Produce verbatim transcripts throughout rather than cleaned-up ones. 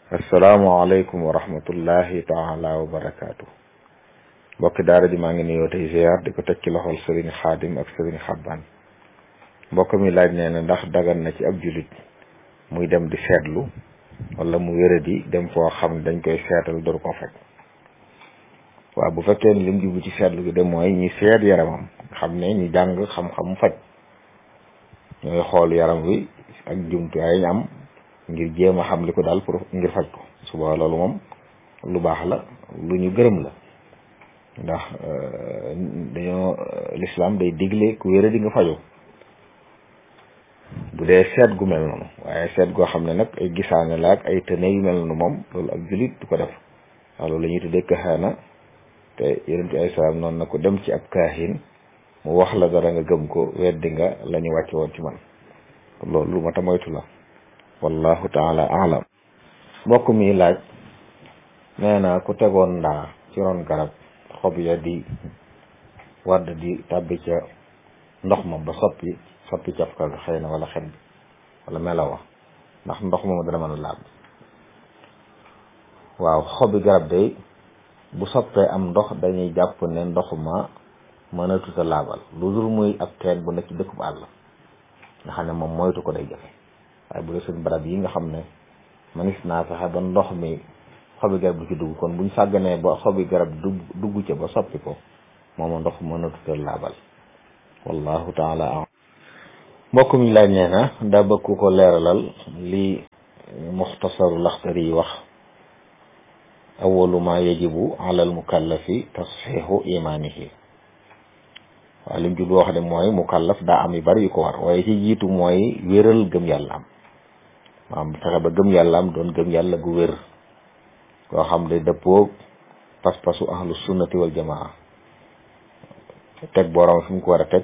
asalaamaaleykum wa rahmatullahi taala wa barakaatu. mbokki daara ji maa ngi nuyoo tey ziar di ko teg ci loxol sëriñ xaadim ak sëriñ xabbaan. mbokk mi laaj nee na ndax dagan na ci ab julit muy dem di seetlu wala mu wéradi dem foo xam ne dañ koy seetal door ko faj. waaw bu fekkee ni lim jublu ci seetlu gi de mooy ñi seet yaramam xam ne ñi jàng xam-xam faj ñooy xool yaram wi ak jumtuwaay ñu am ngir jéem a xam li ko daal pour ngir faj ko suba loolu moom lu baax la lu ñu gërëm la ndax dañoo lislaam day digle ku wéra di nga fajoo bu dee seet gu mel noonu. waaye seet goo xam ne nag ay gisaane la ak ay tëne yu mel noonu moom loolu ak julit du ko def waaw loolu la ñuy tuddee kaxaana te yonent bi ay salaam noonu na ko dem ci ab kaahin mu wax la dara nga gëm ko weddi nga la ñu wàcce woon ci man loolu lu ma ta moytu la wallahu taala alam. mbokk mi laaj nee na ku tegoon ndaa ci ron garab xob ya di wadd di tàbbi ca ndox ma ba soppi soppi cafka ga xëy na wala xet bi wala melawa ndax ndox moom dana mën a laab. waaw xobi garab day bu soppee am ndox dañuy jàpp ne ndox ma mën a tuta laabal lu dul muy ab teen bu nekk ci dëkk bu àll nga xam ne moom moytu ko day jafe. waaye bu dee suñ barab yi nga xam ne manis naa fexe ba ndox mi xobi garab du ci dugg kon buñ sàgganee ba xobi garab dugg dugg ca ba soppi ko mooma ndox mën a tuta laabal wallahu taala am. mbokk mi laaj nee na daa bëgg ko leeralal li muxtasaru laxtari yi wax awalu ma yajibu ala al mukallafi tasxiixu imaanihi. waaw lim jublu wax de mooy mukallaf daa am yu bari yu ko war waaye ci jiitu mooy wéral gëm yàlla am maanaam fexe ba gëm yàlla am doon gëm yàlla gu wér koo xam ne dëppoo pas-pasu ahlu sunnati wal jamaa teg borom fi mu ko war a teg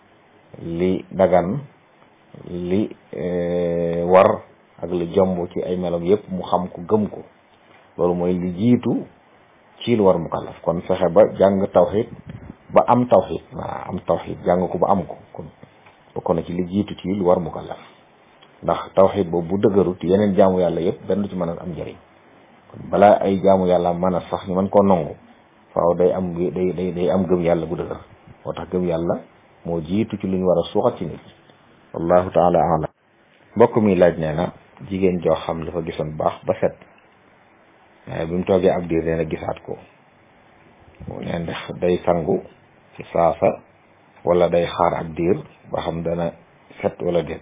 li dagan li war ak li jomb ci ay melom yépp mu xam ko gëm ko loolu mooy li jiitu ci lu war mukallaf kon fexe ba jàng tawxid ba am tawxid maanaam am tawxid jàng ko ba am ko kon bokk na ci li jiitu ci lu war mukallaf ndax tawxid boobu bu dëgërut yeneen jaamu yàlla yëpp benn du ci mën a am njëriñ kon balaa ay jaamu yàlla mën a sax ñu mën koo nangu faaw day am day day day am gëm yàlla bu dëgër moo tax gëm yàlla moo jiitu ci lu ñu war a suuxat ci nit wallahu taala alam. mbokk mi laaj nee na jigéen joo xam dafa gisoon baax ba set waaye bi mu toogee ab diir nee na gisaat ko nee ndax day sangu ci saasa wala day xaar ab diir ba xam dana set wala déet.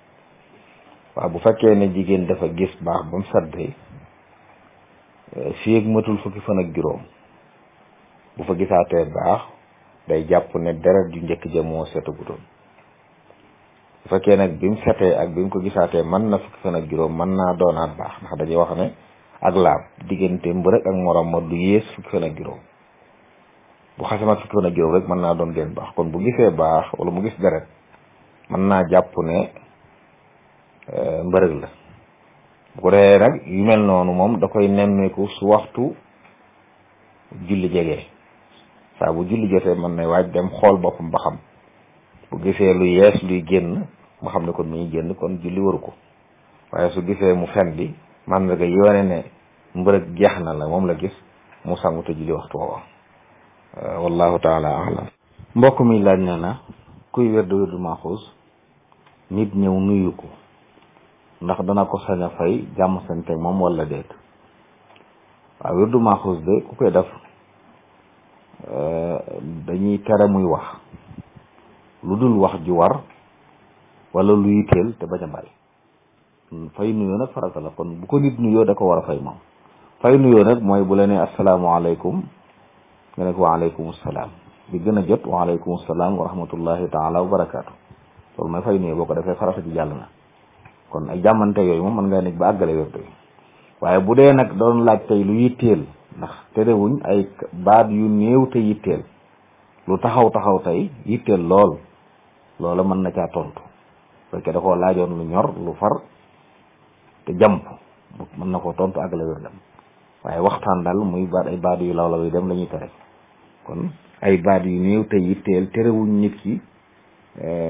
waaw bu fekkee ne jigéen dafa gis baax ba mu set day fii ak matul fukki fan ak juróom bu fa gisaatee baax day jàpp ne deret ju njëkk ja moo setagutoon. bu fekkee nag bi mu setee ak bi mu ko gisaatee mën na fukki fan ak juróom mën naa doonaat baax ndax dañuy wax ne ak laab diggante mbërëg ak morom ma du yées fukki fan ak juróom bu xasamaat fukki fan ak juróom rek mën naa doon gën baax kon bu gisee baax wala mu gis deret mën naa jàpp ne mbërëg la. bu ko dee nag yu mel noonu moom da koy nemmeeku su waxtu julli jegee saa bu julli jotee mën na waaj dem xool boppam ba xam bu gisee lu yees luy génn mu xam ne kon mu ngi génn kon julli waru ko waaye su gisee mu fen bi man nga yoone ne mbërëg jeex na la moom la gis mu sangu te julli waxtu woowa wallahu taala alam. mbokk mi laaj na na kuy wérdu wérdu maaxuus nit ñëw nuyu ko ndax dana ko sañ a fay jàmm sante moom wala déet. waaw wérdu maaxuus de ku koy def dañuy tere muy wax lu dul wax ju war wala lu yitteel te bañ a bari fay nuyoo nag farata la kon bu ko nit nuyoo da ko war a fay moom. fay nuyoo nag mooy bu la nee asalaamaaleykum nga ne ko waaleykum salaam bi gën a jot waaleykum salaam wa rahmatullahi taala wa barakaatu loolu mooy fay nuyoo boo ko defee farata ji jàll na kon ay jàmmante yooyu moom mën ngaa nekk ba àggale wér doy waaye bu dee nag doon laaj tey lu yitteel ndax terewuñ ay baat yu néew te yitteel lu taxaw taxaw tey yitteel lool loola mën na caa tontu fekkee da koo laajoon lu ñor lu far te jàmp mën na koo tontu àggale wér dem waaye waxtaan daal muy baat ay baat yu law law yu dem la ñuy tere kon ay baat yu néew te yitteel terewuñ nit ki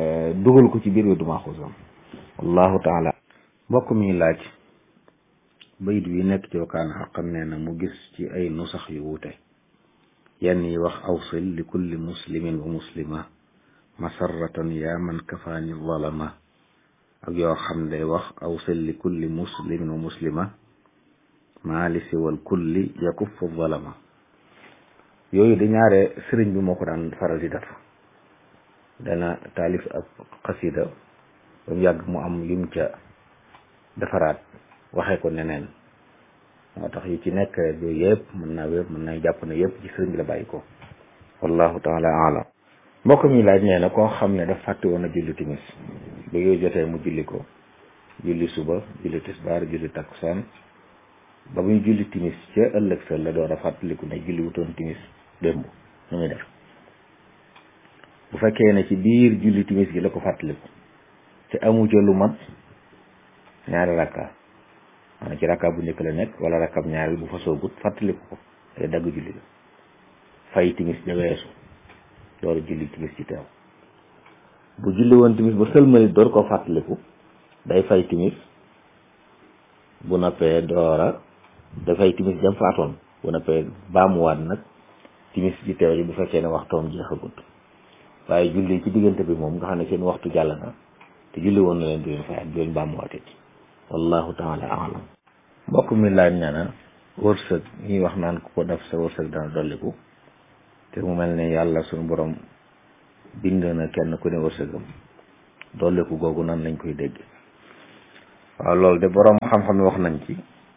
dugal ko ci biir wérdu maaxuusam wallahu taala. mbokk mi laaj bayit wi nekk ci wakaan xaqan nee na mu gis ci ay nusax yu wuute yenn yi wax awsil li kulli muslimin wa muslima masarratan yaa man kafaani zalama ak yoo xam day wax awsil li kulli muslimin wa muslima maa li siwal kulli yakuffu zalama yooyu di ñaare sëriñ bi moo ko daan faral di def dana taalif ak xasida ba mu yàgg mu am yum ca defaraat waxee ko neneen moo tax yi ci nekk yooyu yëpp mën naa wér mën naa jàpp ne yëpp ci sëriñ bi la bàyyi ko wallahu taala alam mbokk mi laaj nee na koo xam ne daf fàtte woon a julli timis ba yooyu jotee mu julli ko julli suba julli tisbaar julli takkusaan ba muy julli timis ca ëllëg sa la door a fàttaliku ne julli wutoon timis démb nu muy def bu fekkee ne ci biir julli timis gi la ko fàttaliku te amu ca lu mat ñaari rakka maanaam ci rakka bu njëkk la nekk wala rakkab ñaareel bu fa soogut fàttaliku ko te dagg julli la fay timis ja weesu door a julli timis ci teew bu julli woon timis ba sëlmali door koo fàttaliku day fay timis bu noppee doora dafay timis jam faatoon bu noppee baamuwaat nag timis ci teew ji bu fekkee ne waxtoom jeexagut waaye julli ci diggante bi moom nga xam ne seen waxtu jàll na te julli woon na leen di leen fayaat di leen baamuwaatee wallahu taala alam mbokk mi laaj nee na wërsëg ñuy wax naan ku ko def sa wërsëg dana dolliku te mu mel ne yàlla suñu borom bind na kenn ku ne wërsëgam dolliku googu nan lañ koy dégg waaw loolu de borom xam-xam ne wax nañ ci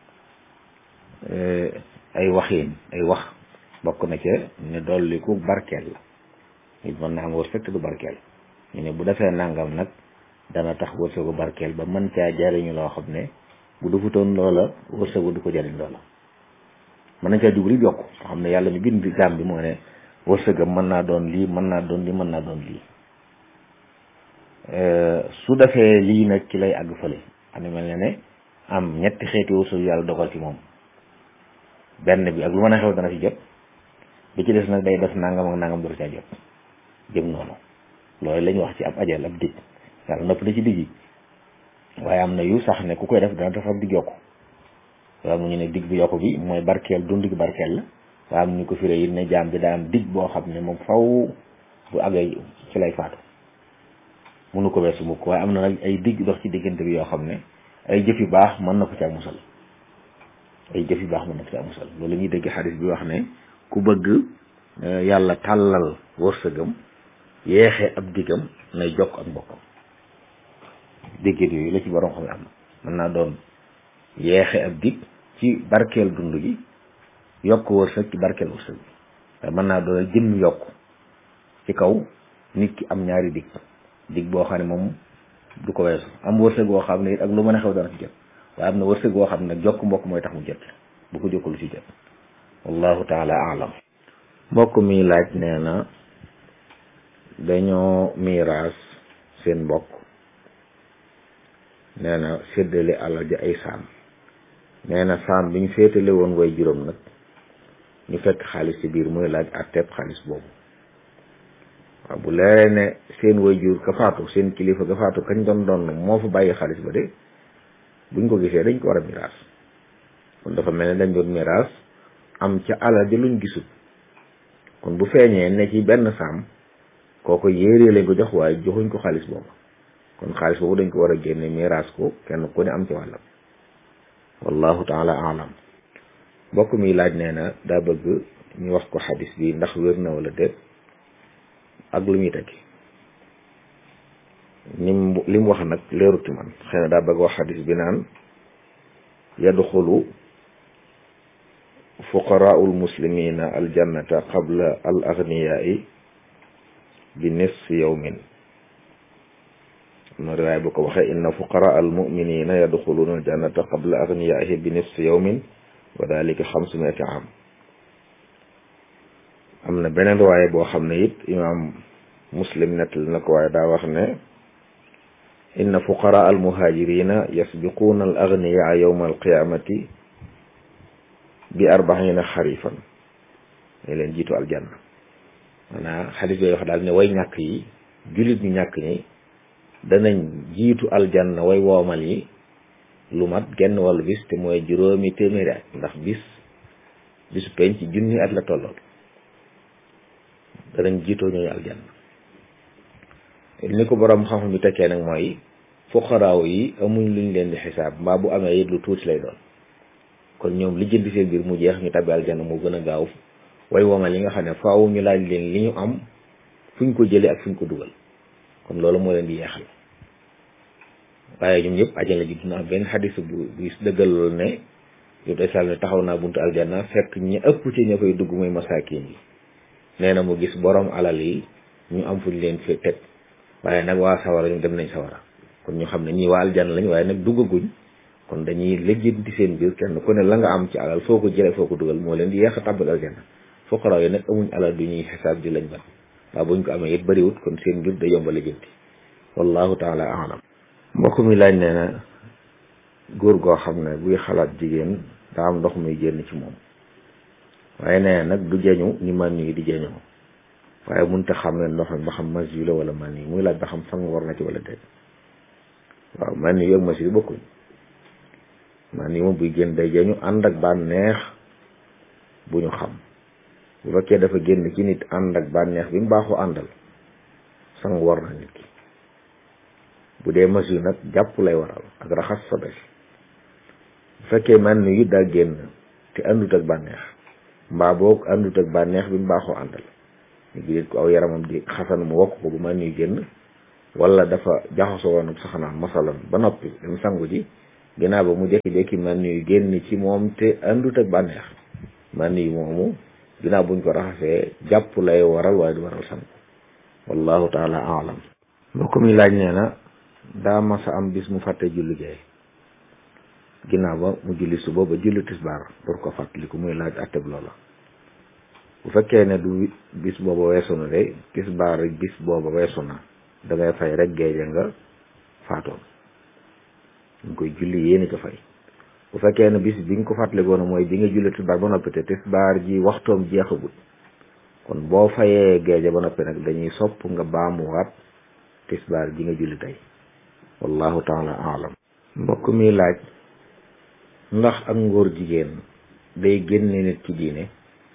ay waxiin ay wax bokk na ca ne dolliku barkeel la nit mën na am wërsëg te du barkeel ñu ne bu defee nangam nag dana tax wërsëgu barkeel ba mën caa jariñu loo xam ne bu defutoon loola wërsëgu du ko jariñ loola mën nañ caa jubli yokk nga xam ne yàlla mi bind jaam bi moo ne wërsëgam mën naa doon lii mën naa doon lii mën naa doon lii su defee lii nag ci lay àgg fële xam ne mel ne ne am ñetti xeeti wërsëg yàlla dogal ci moom benn bi ak lu mën a xew dana ci jot bi ci des nag day def nangam ak nangam dootu caa jot jëm noonu loolu la ñuy wax ci ab ajal ab dig yàlla nopp da ci digg yi waaye am na yu sax ne ku koy def dana def ab dig yokku waaye am ñu ne dig bi yokku bi mooy barkeel dund gi barkeel la waaye am ñu ko firee yi ne jaam bi daa am dig boo xam ne moom faw bu àggee ci lay faatu mënu ko weesu mukk waaye am na nag ay digg dox ci diggante bi yoo xam ne ay jëf yu baax mën na ko caa musal ay jëf yu baax mën na ko caa musal loolu la ñuy dégg xadis bi wax ne ku bëgg yàlla tàllal wërsëgam yeexee ab diggam nay jokk ak mbokkam déggéet yooyu la ci borom xam ne am na mën naa doon yeexe ab dig ci barkeel dund gi yokk wërsëg ci barkeel wërsëg bi waaye mën naa doon jëm yokk ci kaw nit ki am ñaari dig dig boo xam ne moom du ko weesu am wërsëg boo xam ne it ak lu mën a xew dana ci jot waaye am na wërsëg boo xam ne jokk mbokk mooy tax mu jot bu ko jokkul ci jot wallahu taala alam mbokk mi laaj nee na dañoo miiraas seen mbokk nee na séddale alal ji ay saam nee na saam bi ñu féetale woon way juróom nag ñu fekk xaalis ci biir muy laaj àtteeb xaalis boobu waaw bu leeree ne seen way jur ka faatu seen kilifa ka faatu kañ doon doon moo fa bàyyi xaalis ba de buñ ko gisee dañ ko war a miraas kon dafa mel ne dañ doon miraas am ca alal ji luñ gisul kon bu feeñee ne ci benn saam kooko yéeree lañ ko jox waaye joxuñ ko xaalis boobu kon xaalis boobu dañ ko war a génne miraas ko kenn ku ne am ci wàllam wallahu taala alam mbokk mi laaj nee na daa bëgg ñu wax ko xadis bi ndax wér na wala déet ak lu muy tekki nim li mu wax nag leeruti man xëy na daa bëgg wax xadis bi naan yadxulu fuqaraau lmuslimina aljannata qabla al agniyaai bi nisfi yawmin am na riwaay bu ko waxee inna fuqaraa al muminina yadxuluuna aljannata qabla agniyaaihi bi nisfi yawmin wa dalika xamsumiati am am na beneen riwaay boo xam ne it imaam muslim nettali na ko waaye daa wax ne inna fuqaraa al muhajirina yasbiquuna al agniyaa yawma alqiyamati bi arbaina xarifan ne leen jiitu aljanna maanaam xadis yooyu wax daal ne way ñàkk yi jullit ñu ñàkk ñi danañ jiitu aljanna way woomal yi lu mat genn wàllu bis te mooy juróomi téeméeri at ndax bis bisu penc ci junni at la tollool danañ jiitoo ñooñu aljanna. ni ko borom xam-xam bi tekkee nag mooy fuqaraaw yi amuñ luñ leen di xisaab mbaa bu amee it lu tuuti lay doon kon ñoom li jënd seen biir mu jeex ñu tabbi aljanna moo gën a gaaw way womal yi nga xam ne faaw ñu laaj leen li ñu am fuñ ko jëlee ak fuñ ko dugal kon loolu moo leen di yeexal waaye ñoom ñëpp aljanna ji dina am benn xadis bu bu dëggal loolu ne yow day sal ne taxaw naa buntu aljanna fekk ñi ëpp ci ña fay dugg mooy masaakin yi nee na mu gis borom alal yi ñu am fuñ leen fi teg waaye nag waa sawara ñu dem nañ sawara kon ñu xam ne ñii waa aljanna lañ waaye nag duggaguñ kon dañuy lijjanti seen biir kenn ku ne la nga am ci alal foo ko jëlee foo ko dugal moo leen di yeex a tàbbal aljanna fuqaraaw yi nag amuñ alal du ñuy xisaab di lañ ban waaw buñ ko amee it bëriwut kon seen mbir da yomba lijjanti wallahu taala alam. mbokk mi laaj nee na góor goo xam ne buy xalaat jigéen daa am ndox muy génn ci moom waaye nee nag du jeñu ni man yi di jeñoo waaye mënta xam ne ndox mi ba xam mas yi la wala man yi muy laaj ba xam sang war na ci wala déet. waaw man yi ak mas yi bokkuñ man yi moom buy génn day jeñu ànd ak bànneex bu ñu xam bu fekkee dafa génn ci nit ànd ak bànneex bi mu baaxoo àndal sang war na nit ki bu dee mas yu nag jàpp lay waral ak raxas sobe bu fekkee man yu daa génn te àndut ak bànneex mbaa boog àndut ak bànneex bi mu baaxoo àndal ñu ngi ko aw yaramam di xasan mu wokk ko bu man yu génn wala dafa jaxasoo woon ak saxanaan masalan ba noppi dem sangu ji ginnaaw ba mu jékki-jékki man yu génn ci moom te àndut ak bànneex man yu moomu ginnaaw buñ ko raxasee jàpp lay waral waaye du waral sangu wallahu taala alam. mbokk mi laaj nee na daa masa am bis mu fàtte julli gee ginnaaw ba mu julli suba ba julli tisbaar pour ko fàttaliku muy laaj atteb loola bu fekkee ne du bis booba weesu na de tisbaar rek bis booba weesu na da ngay fay rek géeje nga faatoon ñu koy julli yéeni ko fay bu fekkee ne bis bi nga ko fàttalikoon mooy bi nga julli tisbaar ba noppi te tisbaar ji waxtoom jeexagut kon boo fayee géeje ba noppi nag dañuy sopp nga baamuwaat tisbaar ji nga julli tey wallahu taala alam. mbokk mi laaj ndax ak ngóor jigéen day génne nit ci diine.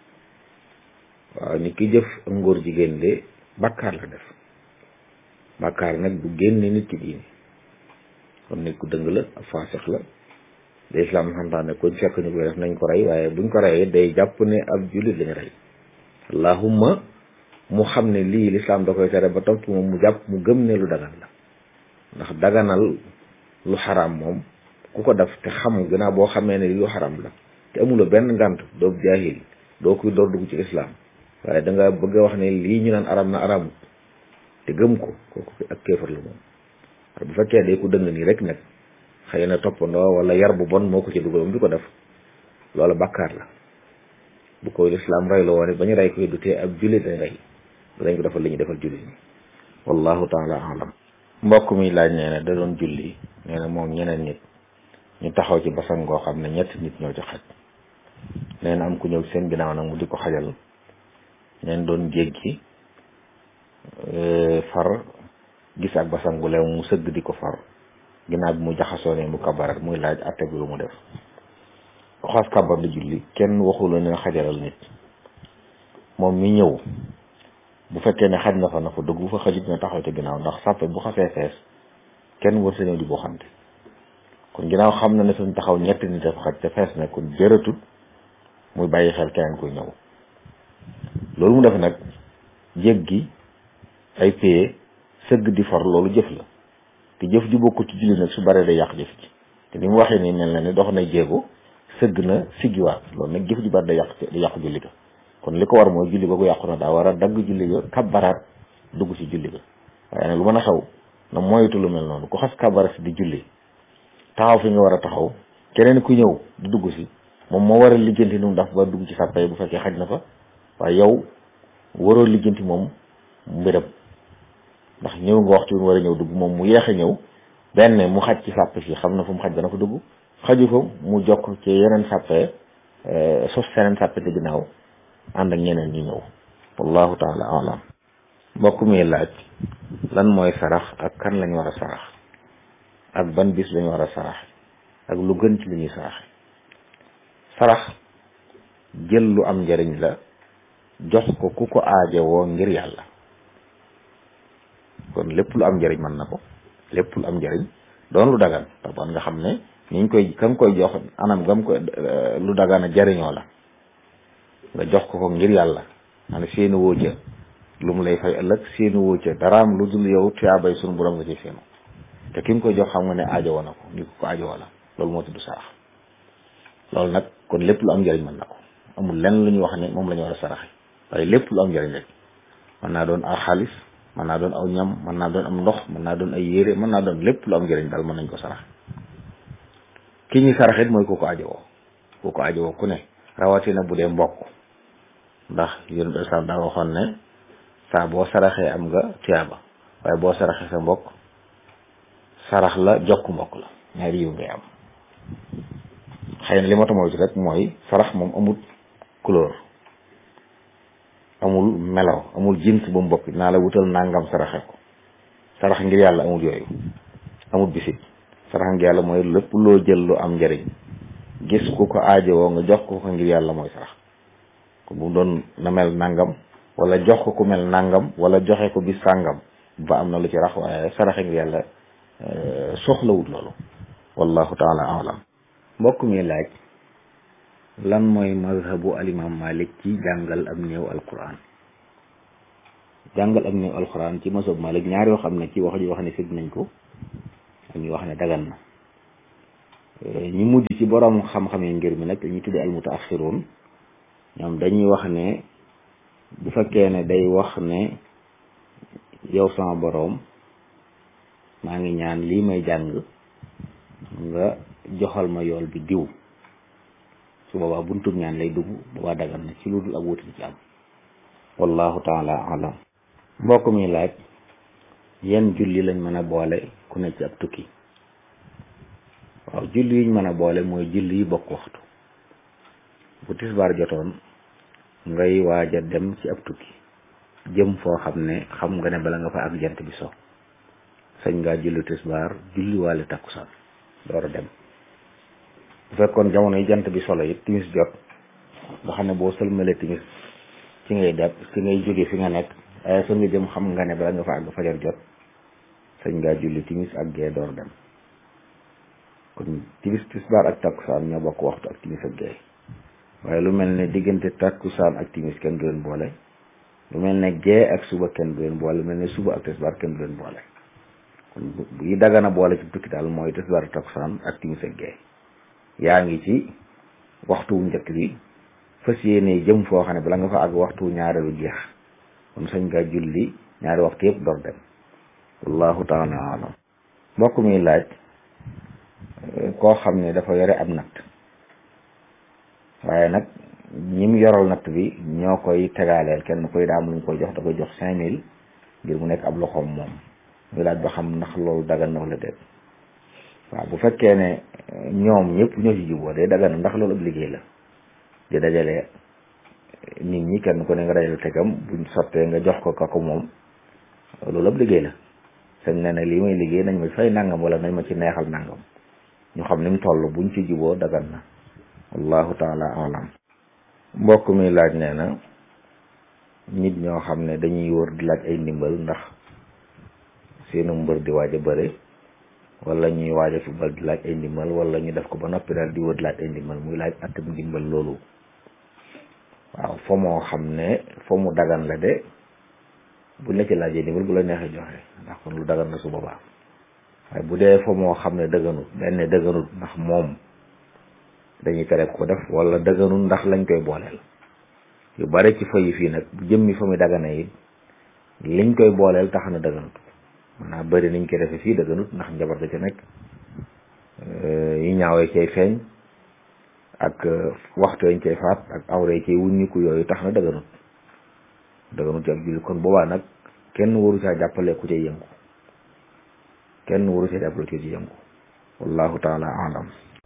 waaw nit ki jëf ak ngóor jigéen de bàkkaar la def bàkkaar nag du génne nit ci diine kon nit ku dëng la ak faasix la de islam xamtaane kuñ fekk ñu koy def nañ ko rey waaye buñ ko reyee day jàpp ne ab jullit lañu rey allahumma mu xam ne lii lislaam da koy tere ba topp moom mu jàpp mu gëm ne lu dagan la ndax daganal lu xaraam moom ku ko def te xam gannaaw boo xamee ne lu xaraam la te amuloo benn ngànt doo jaahil doo kuy door dugg ci lislaam waaye da nga bëgg a wax ne lii ñu naan aram na aramut te gëm ko kooku ak kéefar la moom bu fekkee day ku dëng nii rek nag xëy na toppandoo wala yar bu bon moo ko ci dugal moom di ko def loolu bàkkaar la bu koy lislaam rey la woon ba ñu rey koy du tee ab jullit dañ rey dañ ko defal li ñu defal jullit ñi wallahu taala alam. mbokk mi laaj nee na da doon julli nee na moom ñeneen nit ñu taxaw ci basan goo xam ne ñetti nit ñoo ci xaj nee na am ku ñëw seen ginnaaw nag mu di ko xajal neen doon jéggi far gis ak basan gu leew mu sëgg di ko far ginnaaw bi mu jaxasoo ne mu kabarat muy laaj atte bi lu mu def ko xas kabar di julli kenn waxul ne xajalal nit moom mi ñëw bu fekkee ne xaj na fa na fa dugg bu fa xajut na taxaw ci ginnaaw ndax sàppe bu xasee fees kenn wër sa ñëw di boo xamte kon ginnaaw xam na ne suñ taxaw ñetti nit dafa xaj te fees ne kon jërëtut muy bàyyi xel keneen kuy ñëw loolu mu def nag jéggi ay paye sëgg di far loolu jëf la te jëf ju bokkul ci julli nag su baree day yàq jëf ci te ni mu waxee nii mel na ni dox na jéego sëgg na siggiwaat loolu nag jëf ju bari day yàq day yàq julli ga kon li ko war mooy julli ba ko yàqu na daa war a dagg julli ga kabbaraat dugg ci julli ga waaye nag lu mën a xew na moytu lu mel noonu ku xas kabbara si di julli taxaw fi nga war a taxaw keneen ku ñëw di dugg si moom moo war a lijjanti nu mu daf ba dugg ci sàppa yi bu fekkee xaj na fa waaye yow waroo lijjanti moom mbiram ndax ñëw nga waxtu bi mu war a ñëw dugg moom mu yeex a ñëw benn mu xaj ci sàpp si xam na fu mu xaj dana ko dugg xaju ko mu jokk ci yeneen sàppe sos seneen sàppe ci ginnaaw ànd ak ñeneen ñi ñëw wallahu taala alam. mbokk mi laaj lan mooy sarax ak kan lañ war a sarax ak ban bis lañ war a sarax ak lu gën ci li ñuy saraxe. sarax jël lu am njariñ la jox ko ku ko aajowoo ngir yàlla. kon lépp lu am njariñ mën na ko lépp lu am njariñ doon lu dagan taban nga xam ne niñ koy kam koy jox anam gam koy lu dagan a jariñoo la nga jox ko ko ngir yàlla man seeni woo ca lu mu lay fay ëllëg seeni woo ca daraam lu dul yow tuyaabay sunu borom nga ci seenu te ki mu koy jox xam nga ne aajowoo na ko ni ko ko aajowoo la loolu moo tudd sarax. loolu nag kon lépp lu am njariñ mën na ko amul lenn lu ñuy wax ne moom la ñu war a saraxe waaye lépp lu am njariñ rek mën naa doon ar xaalis mën naa doon aw ñam mën naa doon am ndox mën naa doon ay yére mën naa doon lépp lu am njariñ daal mën nañ ko sarax. ki ñuy saraxit mooy ku ko aajowoo ku ko aajowoo ku ne rawatina bu dee mbokk ndax yéen bi sax daa waxoon ne saa boo saraxee am nga tuyaaba waaye boo saraxee sa mbokk sarax la jokk mbokk la ñaari yiw ngay am. xëy na li ma tamoy rek mooy sarax moom amul couleur amul melaw amul jins bu mu bokk naa la wutal nangam saraxe ko sarax ngir yàlla amul yooyu amul bisit sarax ngir yàlla mooy lépp loo jël lu am njariñ gis ku ko aajowoo nga jox ko ko ngir yàlla mooy sarax ko bu doon na mel nangam wala jox ko ku mel nangam wala joxe ko bis sàngam ba am na lu ci rax waaye saraxe ngir yàlla soxlawut loolu wallahu taala alam. mbokk mi laaj lan mooy mazhabu alimam Malik ci jàngal am néew alquran. jàngal am néew alquran ci mazhabu Malik ñaar yoo xam ne ci wax ji wax ne fit nañ ko ak ñu wax ne dagan na. ñi mujj ci borom xam-xam yi ngir mi nag dañuy tudde al mutaaxiroon ñoom dañuy wax ne bu fekkee ne day wax ne yow sama boroom maa ngi ñaan lii may jàng nga joxal ma yool bi diw su boobaa buntub ñaan lay dugg boobaa dagan na ci lu dul ak wuti ci am wallahu taala alam. mbokk mi laaj yenn julli lañ mën a boole ku ne ci ab tukki. waaw julli yiñ mën a boole mooy julli yi bokk waxtu. bu tisbaar jotoon ngay waaj a dem ci ab tukki jëm foo xam ne xam nga ne bala nga fa ak jant bi so sañ ngaa julli tisbaar julli waale takkusaan door a dem. bu fekkoon jamono yi jant bi solo it timis jot nga xam ne boo sëlmalee timis ci ngay dem ci ngay jóge fi nga nekk waaye sa nga jëm xam nga ne bala nga fa àgg fajar jot sañ ngaa julli timis ak gee door dem. kon timis tisbaar ak takkusaan ñoo bokk waxtu ak timis ak gee waaye lu mel ne diggante takkusaan ak timis kenn du leen boole lu mel ne gee ak suba kenn du leen boole lu mel ne suba ak tisbaar kenn du leen boole. kon bu yi dagana boole ci tukki daal mooy tisbaar ak takkusaan ak timis ak gee yaa ngi ci waxtu wu njëkk bi fas yéene jëm foo xam ne bala nga fa àgg waxtu ñaareelu jeex kon sañ nga julli ñaari waxtu yëpp door dem wallahu taala alam. mbokk mi laaj koo xam ne dafa yore ab natt waaye nag ñi mu yoral natt bi ñoo koy tegaaleel kenn koy daa am lu ñu koy jox da koy jox cinq mille ngir mu nekk ab loxoom moom muy laaj ba xam ndax loolu dagan na wala déet. waaw bu fekkee ne ñoom ñëpp ñoo ci juboo day dagan ndax loolu ab liggéey la di dajale nit ñi kenn ku ne nga dajale tegam buñ sottee nga jox ko ka ko moom loolu ab liggéey la sañ ne ne lii may liggéey nañ ma fay nangam wala nañ ma ci neexal nangam ñu xam ni mu toll buñ ci juboo dagan na wallahu taala alam. mbokk mi laaj nee na nit ñoo xam ne dañuy wër di laaj ay ndimbal ndax seenu mbër di waaj a bëre wala ñuy waaj a football di laaj ay ndimbal wala ñu def ko ba noppi daal di wër di laaj ay ndimbal muy laaj atam ndimbal loolu. waaw foo moo xam ne foo mu dagan la de buñ la ci laajee ndimbal bu la neexee joxe ndax kon lu dagan la su boobaa waaye bu dee foo moo xam ne dëgganut benn dëgganut ndax moom dañuy tere ko def wala dëgganut ndax lañ koy booleel yu bari ci fa yi fii nag bu jëmmi fa muy dagana yi liñ koy booleel tax na dëgganut maanaam bëri niñ koy defee fii dëgganut ndax njabar ga ca nekk yi ñaawee cay feeñ ak waxtu yañ cay faat ak awre cay wuññiku yooyu tax na dëgganut dëgganut ci ab julli kon boobaa nag kenn waru caa jàppale ku cay yëngu kenn waru caa jàppale ku cay yëngu wallahu taala alam.